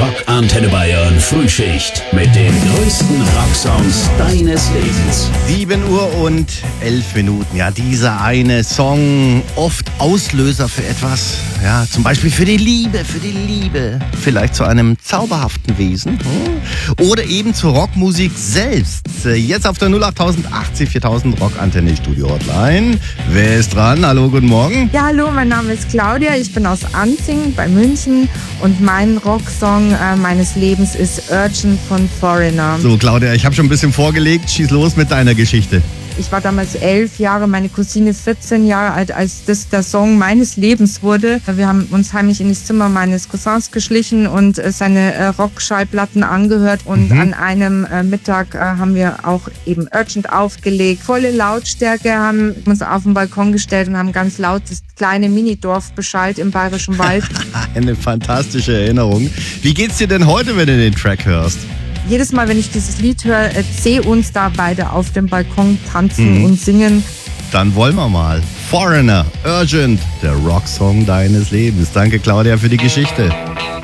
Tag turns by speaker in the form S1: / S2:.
S1: Rock Antenne Bayern Frühschicht mit den größten Rocksongs deines Lebens.
S2: 7 Uhr und 11 Minuten. Ja, dieser eine Song, oft Auslöser für etwas. Ja, zum Beispiel für die Liebe. Vielleicht zu einem zauberhaften Wesen. Oder eben zur Rockmusik selbst. Jetzt auf der 08080 4000 Rockantenne Studio Hotline. Wer ist dran? Hallo, guten Morgen.
S3: Ja, hallo, mein Name ist Claudia. Ich bin aus Anzing bei München und mein Rocksong meines Lebens ist Urgent von Foreigner.
S2: So, Claudia, ich habe schon ein bisschen vorgelegt. Schieß los mit deiner Geschichte.
S3: Ich war damals 11 Jahre, meine Cousine 14 Jahre alt, als das der Song meines Lebens wurde. Wir haben uns heimlich in das Zimmer meines Cousins geschlichen und seine Rockschallplatten angehört. Und an einem Mittag haben wir auch eben Urgent aufgelegt. Volle Lautstärke, haben uns auf den Balkon gestellt und haben ganz laut das kleine Minidorf beschallt im Bayerischen Wald.
S2: Eine fantastische Erinnerung. Wie geht's dir denn heute, wenn du den Track hörst?
S3: Jedes Mal, wenn ich dieses Lied höre, sehe uns da beide auf dem Balkon tanzen und singen.
S2: Dann wollen wir mal. Foreigner, Urgent, der Rocksong deines Lebens. Danke, Claudia, für die Geschichte.